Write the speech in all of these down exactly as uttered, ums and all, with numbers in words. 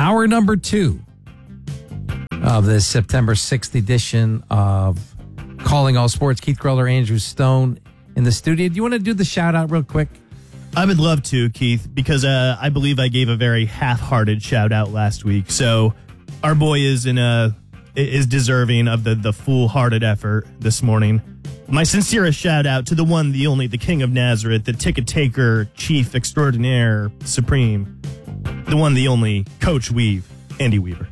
Hour number two of this September sixth edition of Calling All Sports. Keith Greller, Andrew Stone in the studio. Do you want to do the shout out real quick? I would love to, Keith, because uh, I believe I gave a very half-hearted shout out last week. So our boy is in a is deserving of the the full-hearted effort this morning. My sincerest shout out to the one, the only, the King of Nazareth, the ticket taker, chief extraordinaire, supreme, the one, the only, Coach Weave, Andy Weaver.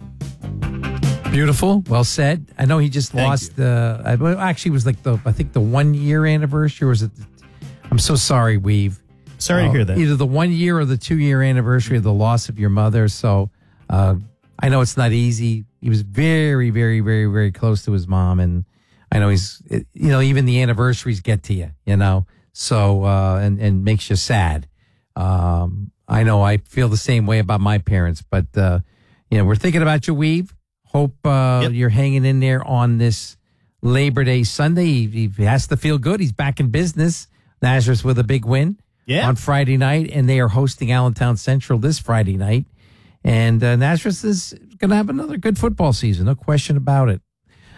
Beautiful. Well said. I know he just Thank lost the, uh, well, actually it was like the, I think the one year anniversary, or was it, the, I'm so sorry, Weave. Sorry uh, to hear that. Either the one year or the two year anniversary of the loss of your mother. So uh, I know it's not easy. He was very, very, very, very close to his mom. And I know he's, you know, even the anniversaries get to you, you know, so, uh, and, and makes you sad. Um, I know I feel the same way about my parents, but, uh, you know, we're thinking about you, Weave. Hope uh, Yep. you're hanging in there on this Labor Day Sunday. He, he has to feel good. He's back in business. Nazareth with a big win Yeah. on Friday night, and they are hosting Allentown Central this Friday night. And uh, Nazareth is going to have another good football season, no question about it.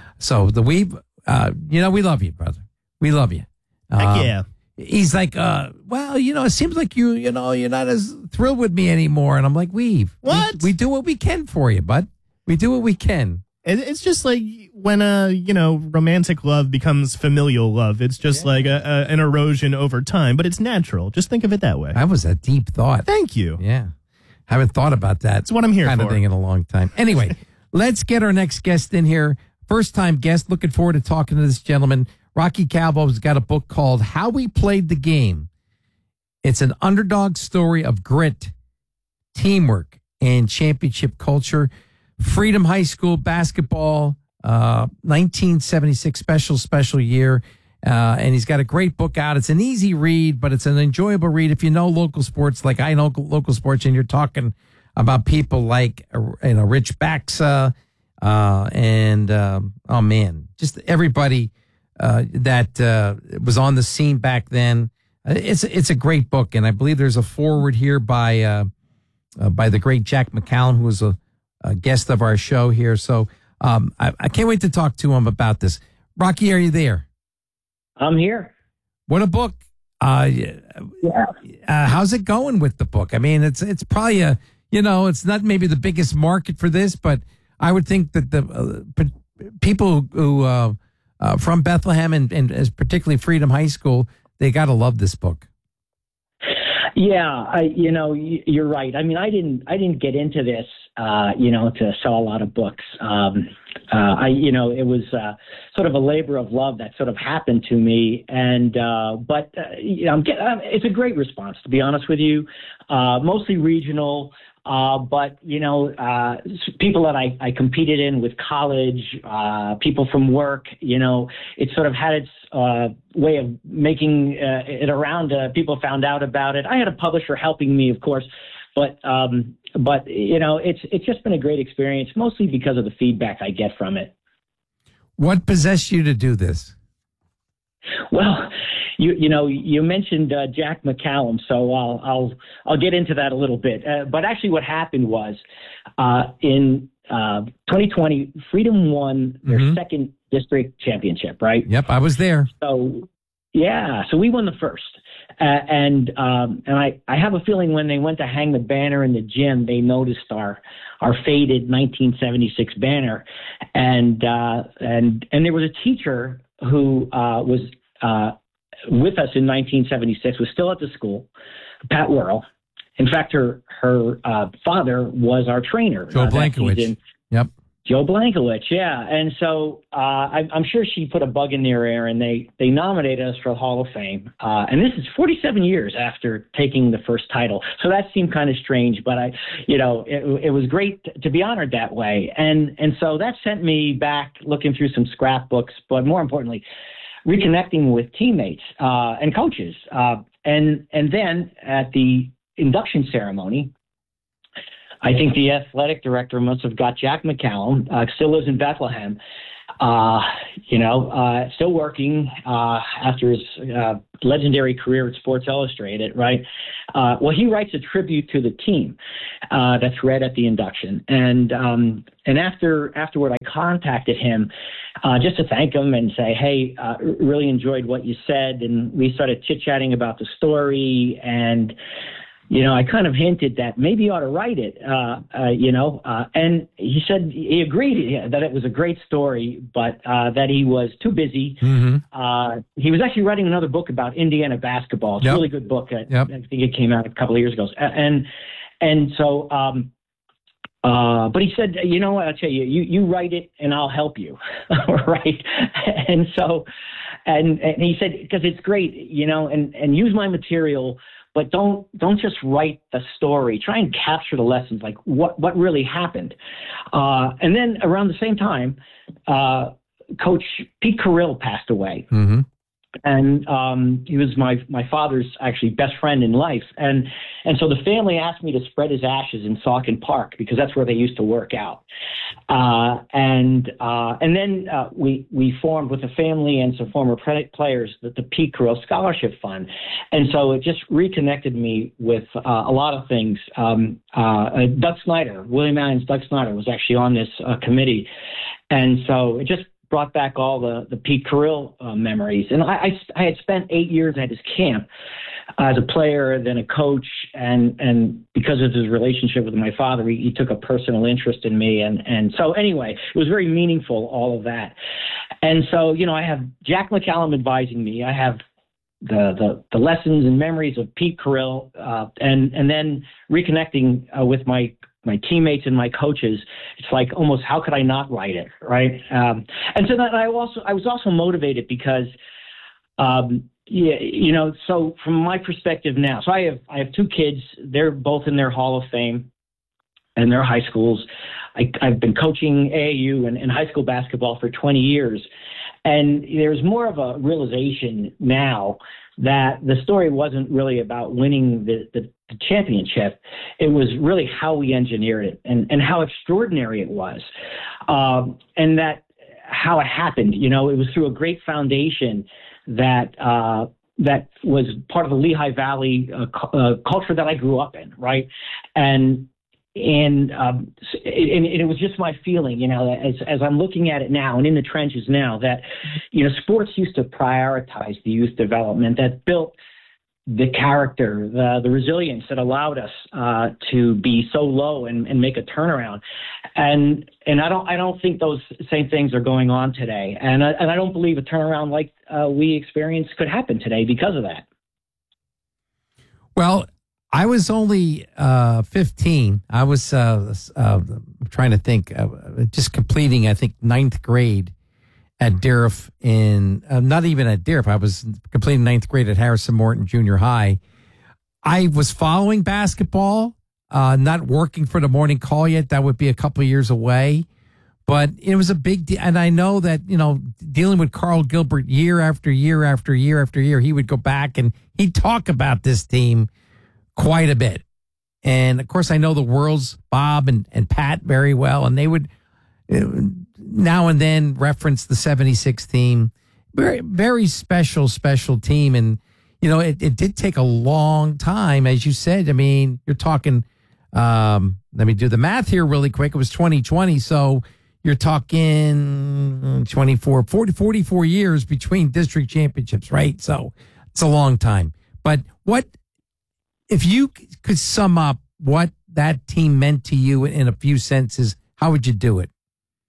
So the Weave, uh, you know, we love you, brother. We love you. Heck Um, yeah. He's like, uh, well, you know, it seems like you, you know, you're not as thrilled with me anymore. And I'm like, Weave, What? We, we do what we can for you, bud. We do what we can. It, it's just like when, uh, you know, romantic love becomes familial love. It's just Yeah. like a, a, an erosion over time, but it's natural. Just think of it that way. That was a deep thought. Thank you. Yeah. Haven't thought about that. That's what I'm here kind for. of thing in a long time. Anyway, let's get our next guest in here. First time guest. Looking forward to talking to this gentleman. Rocky Calvo's got a book called How We Played the Game. It's an underdog story of grit, teamwork, and championship culture. Freedom High School basketball, uh, nineteen seventy-six special, special year. Uh, and he's got a great book out. It's an easy read, but it's an enjoyable read. If you know local sports, like I know local sports, and you're talking about people like, uh, you know, Rich Baxa, uh, and, um, oh man, just everybody, uh, that, uh, was on the scene back then. Uh, It's, it's a great book. And I believe there's a foreword here by, uh, uh by the great Jack McCallum, who was a, a guest of our show here. So, um, I, I can't wait to talk to him about this. Rocky, are you there? I'm here. What a book. Uh, Yeah. uh, how's it going with the book? I mean, it's it's probably a, you know, it's not maybe the biggest market for this, but I would think that the uh, p- people who uh, uh, from Bethlehem and, and as particularly Freedom High School, they got to love this book. Yeah, I, you know, y- you're right. I mean, I didn't, I didn't get into this, uh, you know, to sell a lot of books. Um, uh, I, you know, it was uh, sort of a labor of love that sort of happened to me. And, uh, but, uh, you know, I'm get, uh, it's a great response, to be honest with you. Uh, mostly regional. Uh, but, you know, uh, people that I, I competed in with college, uh, people from work, you know, it sort of had its uh, way of making uh, it around. Uh, people found out about it. I had a publisher helping me, of course, but, um, but you know, it's it's just been a great experience, mostly because of the feedback I get from it. What possessed you to do this? Well, you you know you mentioned uh, Jack McCallum, so I'll I'll I'll get into that a little bit. Uh, but actually, what happened was uh, in uh, twenty twenty, Freedom won their Mhm. second district championship, right? Yep, I was there. So yeah, so we won the first, uh, and um, and I I have a feeling when they went to hang the banner in the gym, they noticed our our faded nineteen seventy-six banner, and uh, and and there was a teacher who uh, was uh, with us in nineteen seventy-six, was still at the school, Pat Worrell. In fact, her her uh, father was our trainer. Joe uh, that Blankowicz. season. Yep. Joe Blankowicz, yeah. And so uh, I, I'm sure she put a bug in their ear, and they, they nominated us for the Hall of Fame. Uh, and this is forty-seven years after taking the first title. So that seemed kind of strange, but I, you know, it, it was great to be honored that way. And, and so that sent me back looking through some scrapbooks, but more importantly, reconnecting with teammates uh, and coaches. Uh, and, and then at the induction ceremony, I think the athletic director must have got Jack McCallum, uh, still lives in Bethlehem, Uh, you know, uh, still working uh, after his uh, legendary career at Sports Illustrated, right? Uh, well, he writes a tribute to the team uh, that's read at the induction, and um, and after afterward, I contacted him uh, just to thank him and say, hey, uh, really enjoyed what you said, and we started chit chatting about the story and. You know, I kind of hinted that maybe you ought to write it, uh, uh, you know, uh, and he said he agreed that it was a great story, but uh, that he was too busy. Mm-hmm. Uh, he was actually writing another book about Indiana basketball. It's Yep. a really good book. I, Yep. I think it came out a couple of years ago. And and so, um, uh, but he said, you know what, I'll tell you, you, you write it and I'll help you, right? And so, and, and he said, because it's great, you know, and, and use my material. But don't don't just write the story. Try and capture the lessons, like what, what really happened. Uh, and then around the same time, uh, Coach Pete Carril passed away. Mm-hmm. And um, he was my, my father's actually best friend in life. And and so the family asked me to spread his ashes in Saucon Park because that's where they used to work out. Uh, and uh, and then uh, we we formed with the family and some former players the, the Pete Carril Scholarship Fund. And so it just reconnected me with uh, a lot of things. Um, uh, Doug Snyder, William Allen's Doug Snyder was actually on this uh, committee. And so it just brought back all the, the Pete Carril uh, memories. And I, I, I had spent eight years at his camp as a player, then a coach, and, and because of his relationship with my father, he, he took a personal interest in me. And, and so anyway, it was very meaningful, all of that. And so, you know, I have Jack McCallum advising me. I have the, the, the lessons and memories of Pete Carril, uh, and, and then reconnecting uh, with my my teammates and my coaches. It's like almost, how could I not write it, right? Um, and so that I also, I was also motivated because, um, yeah, you know, so from my perspective now, so I have, I have two kids. They're both in their Hall of Fame and their high schools. I, I've been coaching A A U and, and high school basketball for twenty years. And there's more of a realization now that the story wasn't really about winning the, the, the championship. It was really how we engineered it and, and how extraordinary it was. Um, and that how it happened, you know, it was through a great foundation that, uh, that was part of the Lehigh Valley uh, uh, culture that I grew up in. Right. And, And, um, and it was just my feeling, you know, as, as I'm looking at it now and in the trenches now that, you know, sports used to prioritize the youth development that built the character, the, the resilience that allowed us uh, to be so low and, and make a turnaround. And and I don't I don't think those same things are going on today. And I, and I don't believe a turnaround like uh, we experienced could happen today because of that. Well, I was only uh, fifteen. I was uh, uh, trying to think, uh, just completing, I think, ninth grade at Deriff in, uh, not even at Deriff. I was completing ninth grade at Harrison Morton Junior High. I was following basketball, uh, not working for the morning call yet. That would be a couple of years away. But it was a big deal. And I know that, you know, dealing with Carl Gilbert year after year after year after year, he would go back and he'd talk about this team quite a bit. And of course, I know the World's Bob and, and Pat very well, and they would uh, now and then reference the seventy-six team. Very, very special, special team. And, you know, it, it did take a long time, as you said. I mean, you're talking, um, let me do the math here really quick. It was twenty twenty. So you're talking twenty-four, forty, forty-four years between district championships, right? So it's a long time. But what, if you could sum up what that team meant to you in a few sentences, how would you do it?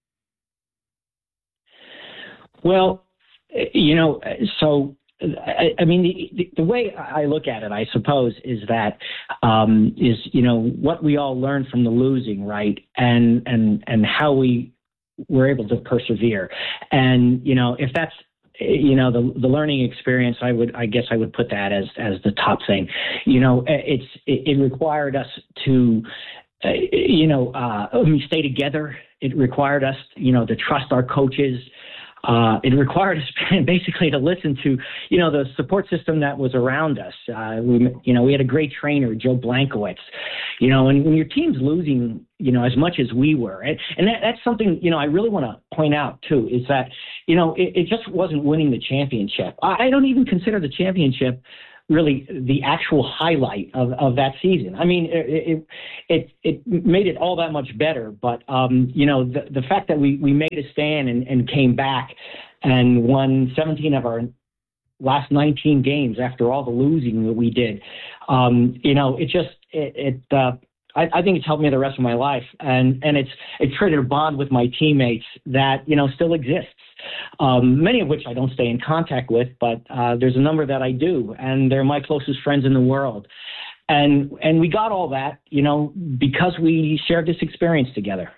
Well, you know, so I, I mean, the, the way I look at it, I suppose, is that um, is you know what we all learned from the losing, right, and and and how we were able to persevere, and you know, if that's you know, the the learning experience, I would, I guess I would put that as, as the top thing. You know, it's, it, it required us to, uh, you know, uh, stay together. It required us, you know, to trust our coaches. uh, it required us basically to listen to, you know, the support system that was around us. Uh, we, you know, we had a great trainer, Joe Blankowitz, you know, and when your team's losing, you know, as much as we were, and, and that, that's something, you know, I really want to point out too, is that, you know, it, it just wasn't winning the championship. I, I don't even consider the championship really the actual highlight of, of that season. I mean, it, it it made it all that much better. But, um, you know, the, the fact that we, we made a stand and, and came back and won seventeen of our last nineteen games after all the losing that we did, um, you know, it just, it, it uh, I, I think it's helped me the rest of my life. And, and it's, it's created a bond with my teammates that, you know, still exists. Um, many of which I don't stay in contact with, but uh, there's a number that I do, and they're my closest friends in the world. And and we got all that, you know, because we shared this experience together.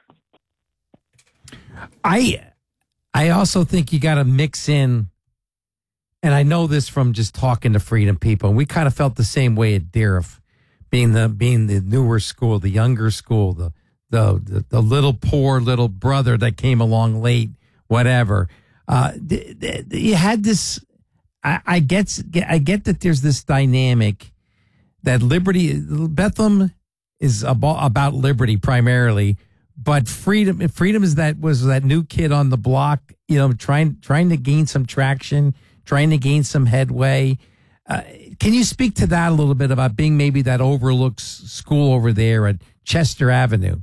I I also think you got to mix in, and I know this from just talking to Freedom people, and we kind of felt the same way at Deriff, being the being the newer school, the younger school, the the the, the little poor little brother that came along late. Whatever. Uh, th- th- you had this, I, I get, I get that there's this dynamic that Liberty, Bethlehem is about, about liberty primarily, but freedom, freedom is that, was that new kid on the block, you know, trying, trying to gain some traction, trying to gain some headway. Uh, can you speak to that a little bit about being maybe that overlooked school over there at Chester Avenue?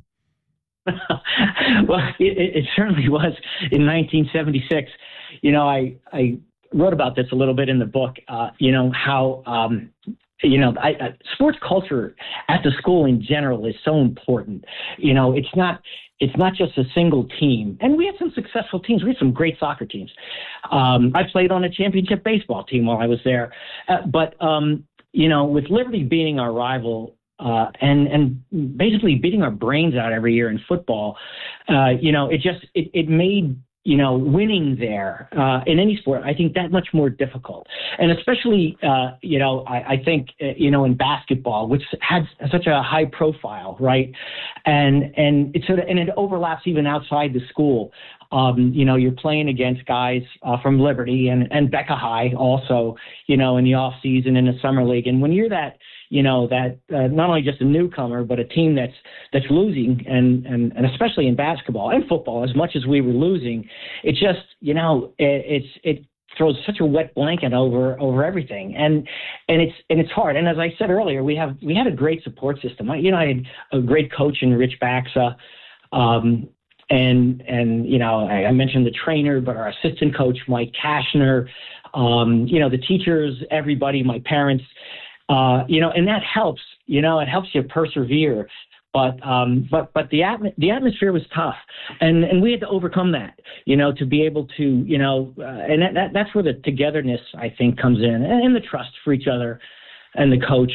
Well, it, it certainly was in nineteen seventy-six. You know, I, I wrote about this a little bit in the book, uh, you know, how, um, you know, I, I, sports culture at the school in general is so important. You know, it's not, it's not just a single team. And we had some successful teams. We had some great soccer teams. Um, I played on a championship baseball team while I was there. Uh, but, um, you know, with Liberty being our rival, Uh, and, and basically beating our brains out every year in football, uh, you know, it just, it, it made, you know, winning there uh, in any sport, I think that much more difficult. And especially, uh, you know, I, I think, uh, you know, in basketball, which had such a high profile, right? And, and it sort of, and it overlaps even outside the school. Um, you know, you're playing against guys uh, from Liberty and, and Becca High also, you know, in the off season in the summer league. And when you're that, you know, that uh, not only just a newcomer, but a team that's that's losing, and, and, and especially in basketball and football, as much as we were losing, it just, you know, it, it's it throws such a wet blanket over over everything, and and it's and it's hard. And as I said earlier, we have we had a great support system. I, you know, I had a great coach in Rich Baxa. Um, And, and, you know, I, I mentioned the trainer, but our assistant coach, Mike Kashner, um, you know, the teachers, everybody, my parents, uh, you know, and that helps, you know, it helps you persevere. But, um, but, but the atm- the atmosphere was tough, and, and we had to overcome that, you know, to be able to, you know, uh, and that, that, that's where the togetherness, I think, comes in, and, and the trust for each other and the coach.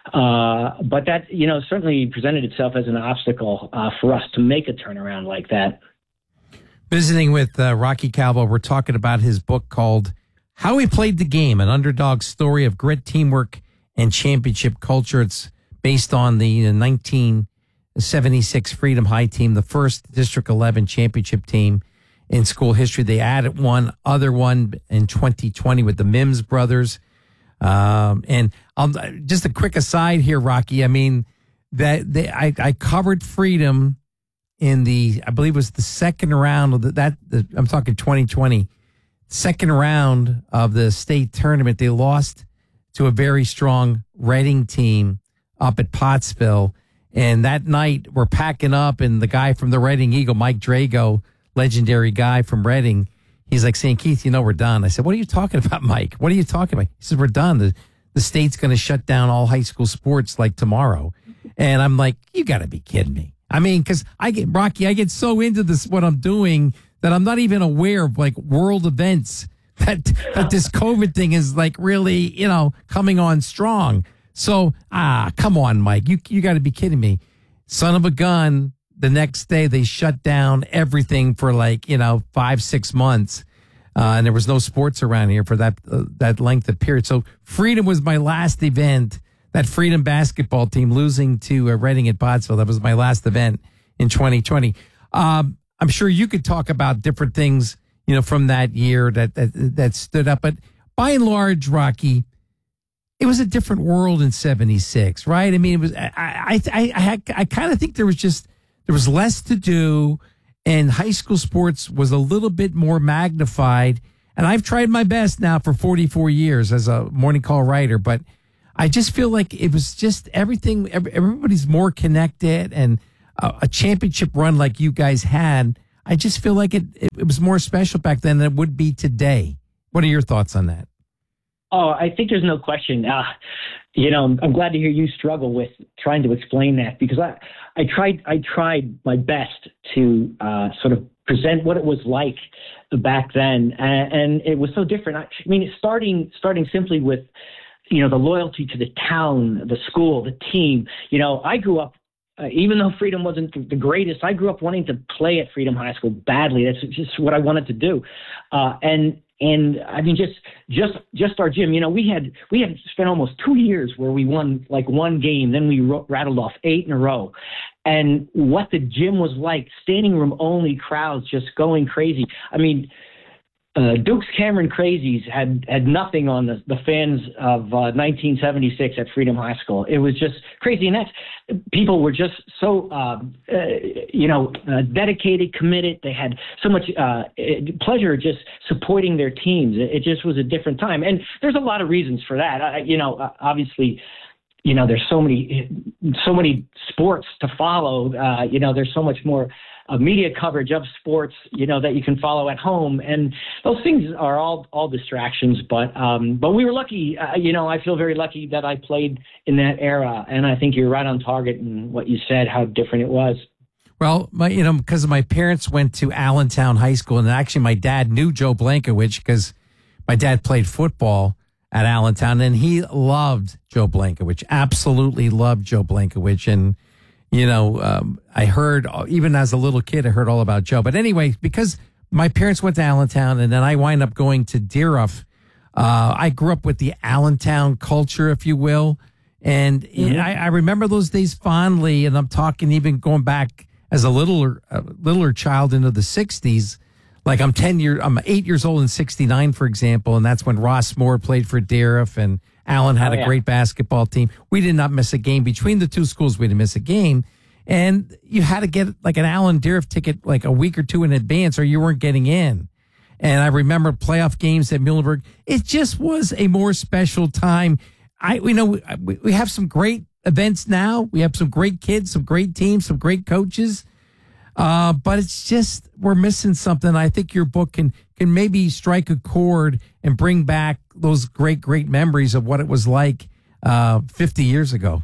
Uh, but that, you know, certainly presented itself as an obstacle uh, for us to make a turnaround like that. Visiting with uh, Rocky Calvo, we're talking about his book called How We Played the Game, an underdog story of grit, teamwork, and championship culture. It's based on the nineteen seventy-six Freedom High team, the first District eleven championship team in school history. They added one other one in twenty twenty with the Mims brothers. Um, and um, just a quick aside here, Rocky. I mean, that they, I, I covered Freedom in the, I believe it was the second round of the, that, the, I'm talking twenty twenty, second round of the state tournament. They lost to a very strong Reading team up at Pottsville. And that night we're packing up, and the guy from the Reading Eagle, Mike Drago, legendary guy from Reading, he's like saying, Keith, you know, we're done. I said, what are you talking about, Mike? What are you talking about? He says, we're done. The, the state's going to shut down all high school sports like tomorrow. And I'm like, you got to be kidding me. I mean, because I get, Rocky, I get so into this, what I'm doing, that I'm not even aware of like world events, that, that this COVID thing is like really, you know, coming on strong. So, ah, come on, Mike, you, you got to be kidding me. Son of a gun. The next day, they shut down everything for like, you know, five, six months. Uh, and there was no sports around here for that uh, that length of period. So Freedom was my last event, that Freedom basketball team losing to uh, Reading at Pottsville. That was my last event in twenty twenty. Um, I'm sure you could talk about different things you know, from that year that that, that stood up. But by and large, Rocky, it was a different world in seventy-six, right? I mean, it was, I, I, I, I, I kind of think there was just, there was less to do, and high school sports was a little bit more magnified. And I've tried my best now for forty-four years as a morning call writer, but I just feel like it was just everything, everybody's more connected, and a, a championship run like you guys had, I just feel like it, it, it was more special back then than it would be today. What are your thoughts on that? Oh, I think there's no question. Uh, you know, I'm glad to hear you struggle with trying to explain that, because I, I tried, I tried my best to uh, sort of present what it was like back then, and, and it was so different. I, I mean, starting starting simply with, you know, the loyalty to the town, the school, the team. You know, I grew up, uh, even though Freedom wasn't the greatest, I grew up wanting to play at Freedom High School badly. That's just what I wanted to do, uh, and. And I mean, just just just our gym. You know, we had we had spent almost two years where we won like one game, then we ro- rattled off eight in a row. And what the gym was like, standing room only crowds just going crazy. I mean, uh, Duke's Cameron Crazies had had nothing on the, the fans of uh, nineteen seventy-six at Freedom High School. It was just crazy, and that's people were just so uh, uh, you know uh, dedicated, committed. They had so much uh, pleasure just supporting their teams. It, it just was a different time, and there's a lot of reasons for that. I, you know, obviously. You know, there's so many, so many sports to follow. Uh, you know, there's so much more uh, media coverage of sports, you know, that you can follow at home, and those things are all all distractions. But um, but we were lucky. Uh, you know, I feel very lucky that I played in that era, and I think you're right on target in what you said, how different it was. Well, my, you know, because my parents went to Allentown High School, and actually my dad knew Joe Blankovich because my dad played football at Allentown, and he loved Joe Blankovich, absolutely loved Joe Blankovich. And, you know, um, I heard, even as a little kid, I heard all about Joe. But anyway, because my parents went to Allentown, and then I wind up going to Deeruff, uh, I grew up with the Allentown culture, if you will. And mm-hmm. I, I remember those days fondly, and I'm talking even going back as a littler, a littler child into the sixties. Like I'm ten years, I'm eight years old in sixty-nine, for example, and that's when Ross Moore played for Deeruff, and Allen had oh, yeah. a great basketball team. We did not miss a game between the two schools. We didn't miss a game, and you had to get like an Allen Deeruff ticket like a week or two in advance, or you weren't getting in. And I remember playoff games at Muhlenberg. It just was a more special time. I, we know we, we have some great events now. We have some great kids, some great teams, some great coaches. Uh, but it's just, we're missing something. I think your book can, can maybe strike a chord and bring back those great, great memories of what it was like, uh, fifty years ago.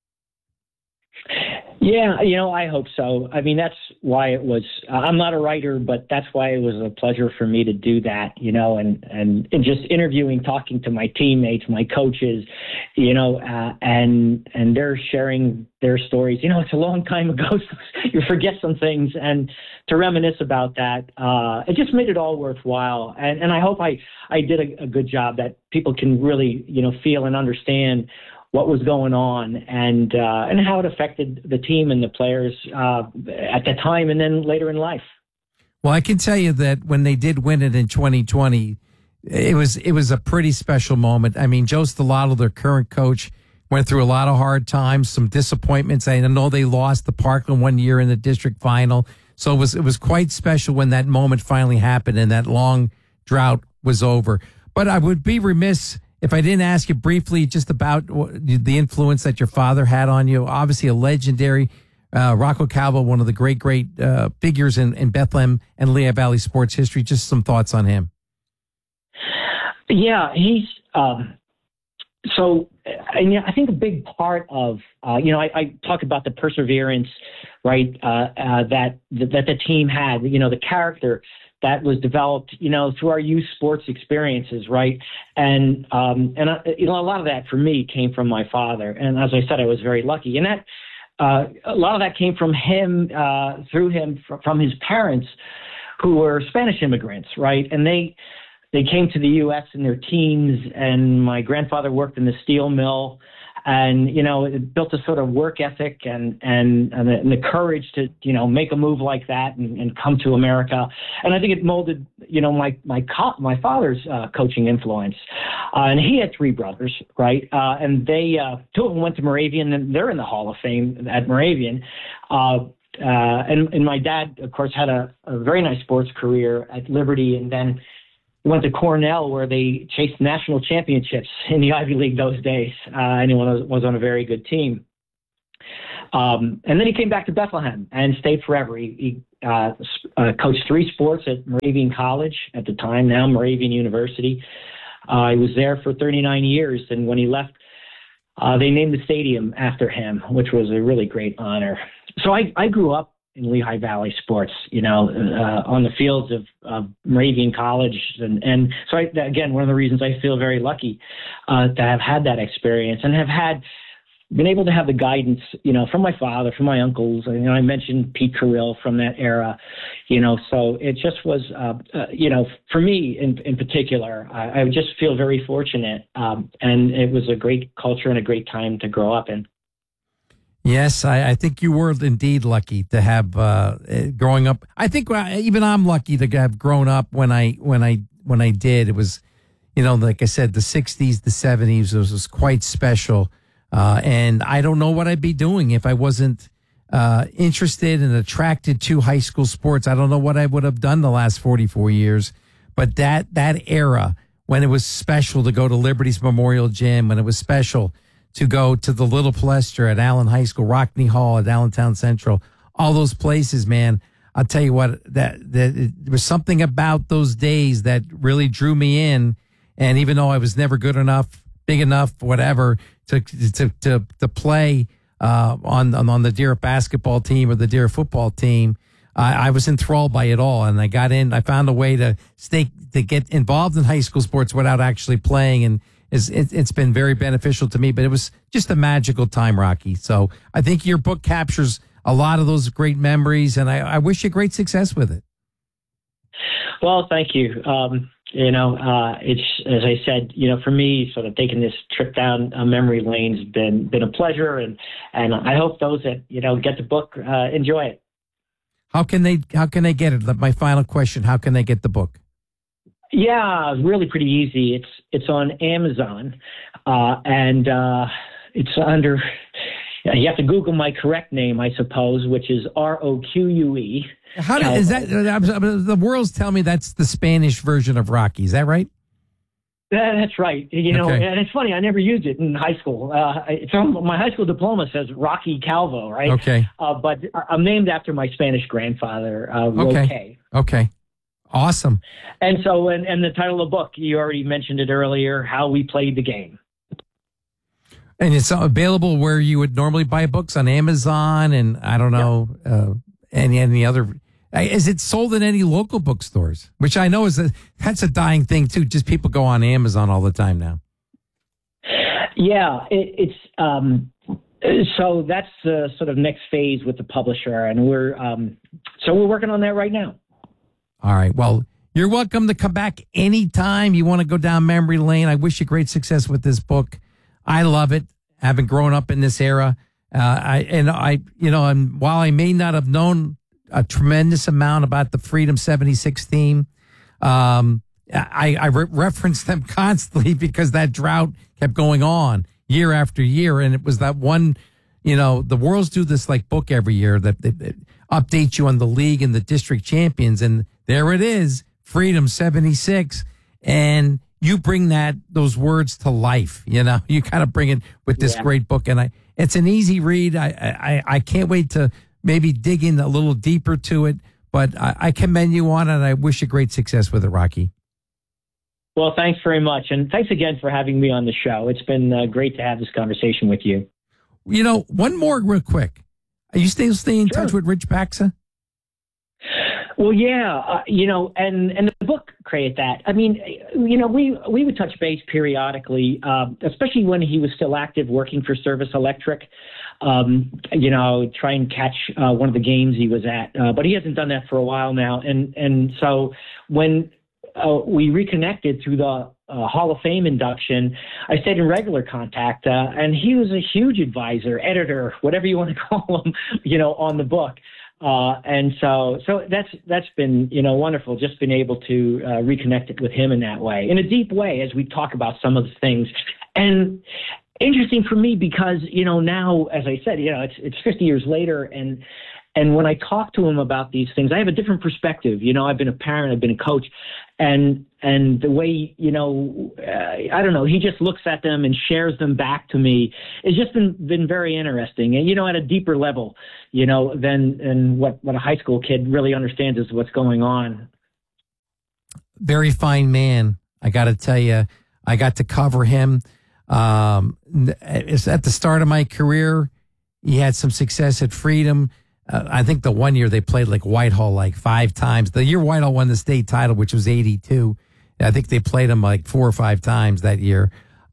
Yeah, you know, I hope so. I mean, that's why it was, uh, I'm not a writer, but that's why it was a pleasure for me to do that, you know, and, and, and just interviewing, talking to my teammates, my coaches, you know, uh, and, and they're sharing their stories. You know, it's a long time ago, so you forget some things, and to reminisce about that, uh, it just made it all worthwhile. And, and I hope I, I did a, a good job that people can really, you know, feel and understand what was going on, and uh, and how it affected the team and the players uh, at the time and then later in life. Well, I can tell you that when they did win it in twenty twenty, it was it was a pretty special moment. I mean, Joe Stellato, their current coach, went through a lot of hard times, some disappointments. I know they lost the Parkland one year in the district final, so it was it was quite special when that moment finally happened and that long drought was over. But I would be remiss if I didn't ask you briefly just about the influence that your father had on you. Obviously a legendary, uh, Rocco Calvo, one of the great, great uh, figures in, in Bethlehem and Lehigh Valley sports history. Just some thoughts on him. Yeah, he's um, so, and yeah, I think a big part of, uh, you know, I, I talk about the perseverance, right, uh, uh, that, that the team had, you know, the character that was developed, you know, through our youth sports experiences, right? And, um, and uh, you know, a lot of that for me came from my father. And as I said, I was very lucky. And that, uh, a lot of that came from him, uh, through him, fr- from his parents, who were Spanish immigrants, right? And they, they came to the U S in their teens, and my grandfather worked in the steel mill, and you know, it built a sort of work ethic and and and the, and the courage to you know make a move like that and, and come to America. And I think it molded you know my my co- my father's uh, coaching influence. Uh, and he had three brothers, right? Uh, and they uh, two of them went to Moravian, and they're in the Hall of Fame at Moravian. Uh, uh, and, and my dad, of course, had a, a very nice sports career at Liberty, and then went to Cornell, where they chased national championships in the Ivy League those days, uh, and he was, was on a very good team. Um, and then he came back to Bethlehem and stayed forever. He, he uh, uh, coached three sports at Moravian College at the time, now Moravian University. Uh, he was there for thirty-nine years, and when he left, uh, they named the stadium after him, which was a really great honor. So I, I grew up in Lehigh Valley sports, you know, uh, on the fields of, of Moravian College. And, and so, I, again, one of the reasons I feel very lucky uh, to have had that experience and have had been able to have the guidance, you know, from my father, from my uncles. You know, I mentioned Pete Carrill from that era, you know, so it just was, uh, uh, you know, for me in, in particular, I, I just feel very fortunate. Um, and it was a great culture and a great time to grow up in. Yes, I, I think you were indeed lucky to have uh, growing up. I think even I'm lucky to have grown up when I when I when I did. It was, you know, like I said, the sixties, the seventies. It was, was quite special, uh, and I don't know what I'd be doing if I wasn't uh, interested and attracted to high school sports. I don't know what I would have done the last forty-four years. But that that era when it was special to go to Liberty's Memorial Gym, when it was special to go to the Little Palestra at Allen High School, Rockney Hall at Allentown Central, all those places, man. I'll tell you what, that, that it, there was something about those days that really drew me in. And even though I was never good enough, big enough, whatever, to to to, to play uh, on on the Deer basketball team or the Deer football team, I, I was enthralled by it all. And I got in. I found a way to stay to get involved in high school sports without actually playing, and Is it, it's been very beneficial to me, but it was just a magical time, Rocky. So I think your book captures a lot of those great memories, and I, I wish you great success with it. Well, thank you. Um, you know, uh, it's, as I said, you know, for me, sort of taking this trip down uh, memory lane's been been a pleasure, and and I hope those that you know get the book uh, enjoy it. How can they How can they get it? My final question: how can they get the book? Yeah, really pretty easy. It's it's on Amazon, uh, and uh, it's under. You have to Google my correct name, I suppose, which is R O Q U E. How do, is that? The world's telling me that's the Spanish version of Rocky. Is that right? Yeah, that's right. You know, okay. And it's funny. I never used it in high school. Uh, it's on, my high school diploma says Rocky Calvo, right? Okay. Uh, but I'm named after my Spanish grandfather, uh, Roque. Okay. Okay. Awesome. And so, and, and the title of the book, you already mentioned it earlier, How We Played the Game. And it's available where you would normally buy books, on Amazon and I don't know, yeah. uh, any, any other. Is it sold in any local bookstores? Which I know is a, that's a dying thing too. Just people go on Amazon all the time now. Yeah, it, it's, um, so that's the sort of next phase with the publisher. And we're, um, so we're working on that right now. All right. Well, you're welcome to come back anytime you want to go down memory lane. I wish you great success with this book. I love it. Having grown up in this era, uh, I and I, you know, and while I may not have known a tremendous amount about the Freedom seventy-six team, um, I, I re- referenced them constantly because that drought kept going on year after year, and it was that one. You know, the Worlds do this like book every year that, that, that updates you on the league and the district champions, and there it is, Freedom seventy-six, and you bring that those words to life. You know, you kind of bring it with this yeah. great book, and I it's an easy read. I, I I can't wait to maybe dig in a little deeper to it, but I, I commend you on it, and I wish you great success with it, Rocky. Well, thanks very much, and thanks again for having me on the show. It's been uh, great to have this conversation with you. You know, one more real quick. Are you still staying in sure. touch with Rich Paxa? Well, yeah, uh, you know, and, and the book created that. I mean, you know, we we would touch base periodically, uh, especially when he was still active working for Service Electric. Um, you know, try and catch uh, one of the games he was at, uh, but he hasn't done that for a while now. And and so when uh, we reconnected through the uh, Hall of Fame induction, I stayed in regular contact, uh, and he was a huge advisor, editor, whatever you want to call him, you know, on the book. Uh, and so, so that's, that's been, you know, wonderful. Just been able to, uh, reconnect it with him in that way, in a deep way, as we talk about some of the things. And interesting for me because, you know, now, as I said, you know, it's, it's fifty years later. And, and when I talk to him about these things, I have a different perspective. You know, I've been a parent, I've been a coach, and, and the way, you know, uh, I don't know, he just looks at them and shares them back to me. It's just been, been very interesting. And, you know, at a deeper level, you know, than, than what, what a high school kid really understands is what's going on. Very fine man. I got to tell you, I got to cover him. Um, it's at the start of my career. He had some success at Freedom. Uh, I think the one year they played like Whitehall like five times. The year Whitehall won the state title, which was eighty-two, I think they played him like four or five times that year.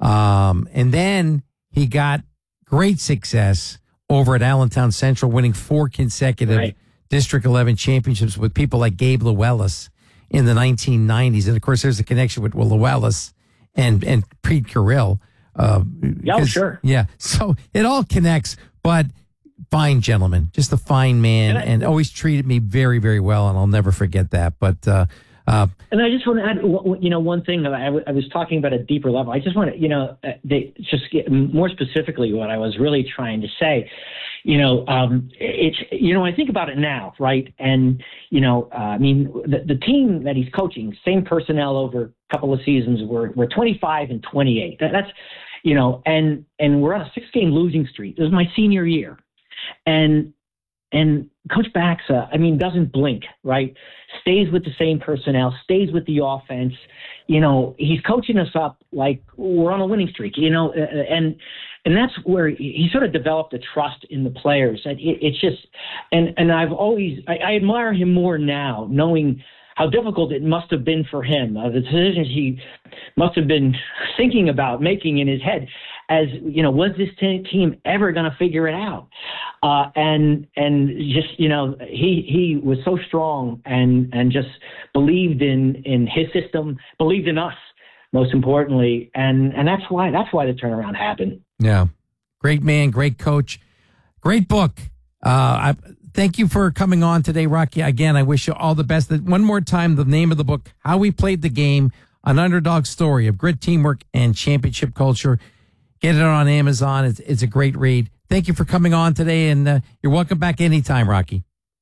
Um, and then he got great success over at Allentown Central, winning four consecutive right. District eleven championships with people like Gabe Llewellys in the nineteen nineties. And of course, there's a connection with Llewellys and, and Pete Carrill. Uh, yeah, sure. Yeah. So it all connects, but fine gentleman, just a fine man, and, I, and always treated me very, very well, and I'll never forget that. But uh, uh, and I just want to add, you know, one thing that I, w- I was talking about a deeper level. I just want to, you know, they just get more specifically what I was really trying to say. You know, um, it's, you know, I think about it now, right? And, you know, uh, I mean, the, the team that he's coaching, same personnel over a couple of seasons, we're, we're twenty-five and twenty-eight. That, that's, you know, and, and we're on a six game losing streak. This is my senior year. And, and Coach Baxa, I mean, doesn't blink, right? Stays with the same personnel, stays with the offense. You know, he's coaching us up like we're on a winning streak, you know, and, and that's where he sort of developed a trust in the players. It, it's just, and, and I've always, I, I admire him more now, knowing how difficult it must have been for him, uh, the decisions he must have been thinking about making in his head. As you know, was this t- team ever going to figure it out? Uh, and and just you know, he he was so strong and and just believed in in his system, believed in us most importantly, and and that's why that's why the turnaround happened. Yeah, great man, great coach, great book. Uh, I thank you for coming on today, Rocky. Again, I wish you all the best. One more time, the name of the book: How We Played the Game, an Underdog Story of Grit, Teamwork, and Championship Culture. Get it on Amazon. It's, it's a great read. Thank you for coming on today, and uh, you're welcome back anytime, Rocky.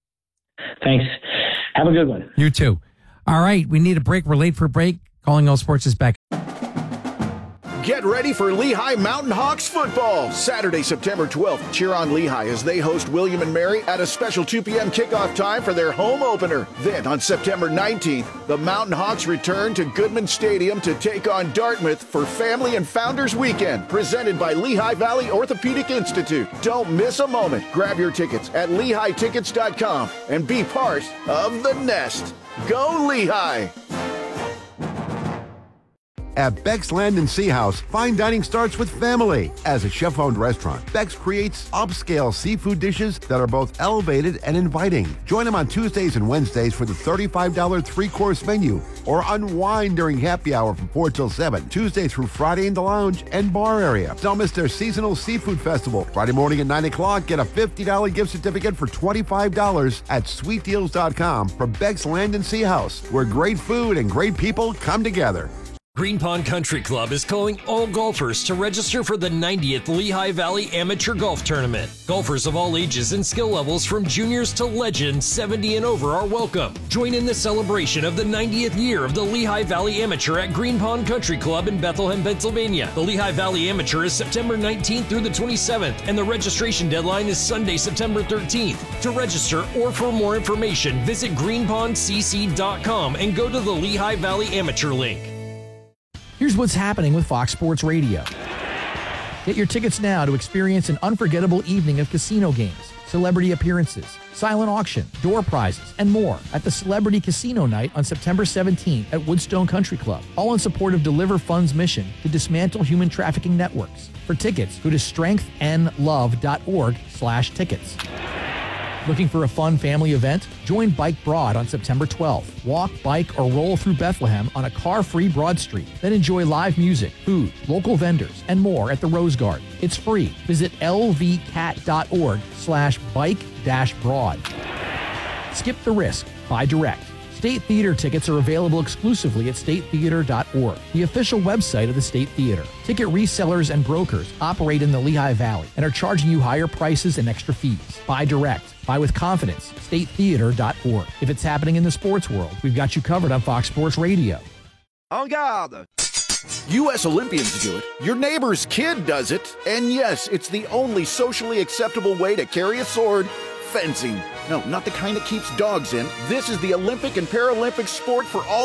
Thanks. Have a good one. You too. All right, we need a break. We're late for a break. Calling All Sports is back. Get ready for Lehigh Mountain Hawks football. Saturday, September twelfth, cheer on Lehigh as they host William and Mary at a special two p.m. kickoff time for their home opener. Then on September nineteenth, the Mountain Hawks return to Goodman Stadium to take on Dartmouth for Family and Founders Weekend, presented by Lehigh Valley Orthopedic Institute. Don't miss a moment. Grab your tickets at lehigh tickets dot com and be part of the nest. Go Lehigh! At Beck's Land and Sea House, fine dining starts with family. As a chef-owned restaurant, Beck's creates upscale seafood dishes that are both elevated and inviting. Join them on Tuesdays and Wednesdays for the thirty-five dollars three-course menu, or unwind during happy hour from four till seven, Tuesday through Friday in the lounge and bar area. Don't miss their seasonal seafood festival. Friday morning at nine o'clock, get a fifty dollars gift certificate for twenty-five dollars at sweet deals dot com for Beck's Land and Sea House, where great food and great people come together. Green Pond Country Club is calling all golfers to register for the ninetieth Lehigh Valley Amateur Golf Tournament. Golfers of all ages and skill levels from juniors to legends, seventy and over are welcome. Join in the celebration of the ninetieth year of the Lehigh Valley Amateur at Green Pond Country Club in Bethlehem, Pennsylvania. The Lehigh Valley Amateur is September nineteenth through the twenty-seventh, and the registration deadline is Sunday, September thirteenth. To register or for more information, visit green pond c c dot com and go to the Lehigh Valley Amateur link. Here's what's happening with Fox Sports Radio. Get your tickets now to experience an unforgettable evening of casino games, celebrity appearances, silent auction, door prizes, and more at the Celebrity Casino Night on September seventeenth at Woodstone Country Club, all in support of Deliver Fund's mission to dismantle human trafficking networks. For tickets, go to strength n love dot org slash tickets. Looking for a fun family event? Join Bike Broad on September twelfth. Walk, bike, or roll through Bethlehem on a car-free Broad Street. Then enjoy live music, food, local vendors, and more at the Rose Garden. It's free. Visit lvcat.org slash bike dash broad. Skip the risk. Buy direct. State Theater tickets are available exclusively at state theater dot org, the official website of the State Theater. Ticket resellers and brokers operate in the Lehigh Valley and are charging you higher prices and extra fees. Buy direct. Buy with confidence. state theater dot org. If it's happening in the sports world, we've got you covered on Fox Sports Radio. En garde! U S Olympians do it. Your neighbor's kid does it. And yes, it's the only socially acceptable way to carry a sword. Fencing. No, not the kind that keeps dogs in. This is the Olympic and Paralympic sport for all